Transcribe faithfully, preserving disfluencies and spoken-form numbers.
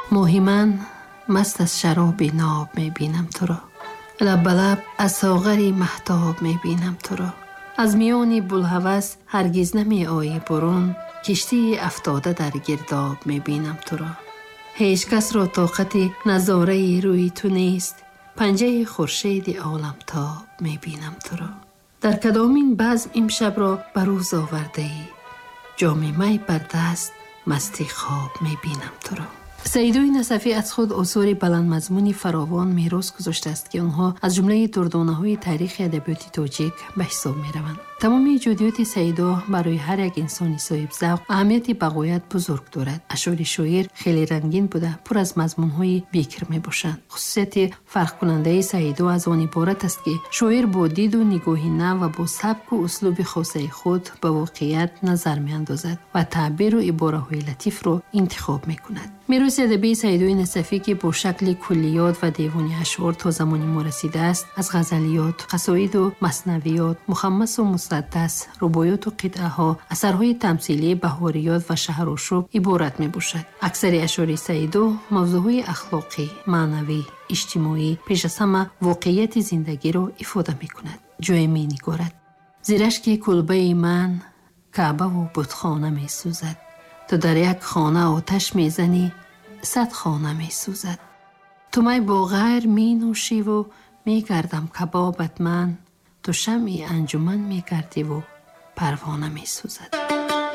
ماهی من مست از شراب ناب می بینم تو را، لب به لب از ساغر مهتاب می بینم تو را. از میان بوالهوس هرگز نمی آیی برون، کشتی افتاده در گرداب می بینم تو را. هیچ کس را طاقت نظاره روی تو نیست، پنجه خورشید عالم تاب می بینم تو را. در کدامین بزم امشب را بروز آورده ای، جام می بر دست مستی خواب می بینم تو را. سعیدوی نصفی از خود آثار بلند مضمونی فراوان میراث گذاشته است که آنها از جمله دردانه‌های تاریخ ادبیات تاجیک به حساب می‌روند. تمام ایجادیات سعیدو برای هر یک انسانی صاحب ذوق اهمیتی بغایت بزرگ دارد. اشعار شاعر خیلی رنگین بوده، پر از مضمون‌های بیکر میباشند. خصوصیت فرق کننده سعیدو از آن عبارت است که شاعر با دید و نگاهی نو و با سبک و اسلوب خاص خود به واقعیت نظر می‌اندازد و تعبیر و عباره‌های لطیف را انتخاب می‌کند. میراث ادبی سعیدوی نصفی که با شکل کلیات و دیوانی اشعار تا زمان ما رسیده است، از غزلیات، قصاید و مثنویات، مخمس و مسدس، رباعیات و قطعه ها، اثرهای تمثیلی، بهاریات و شهرآشوب عبارت می باشد. اکثر اشعار سعیدو موضوعهای اخلاقی، معنوی، اجتماعی، پیش از همه واقعیت زندگی را افاده می کند. جای می نگارد: زیرش که کلبه من کعبه و بتخانه می سوزد، تو در یک خانه آتش می زنی، صد خانه می سوزد. تو می با غیر می نوشی و می گردم کبابت من، تو شمعی انجمن می گردی و پروانه می سوزد.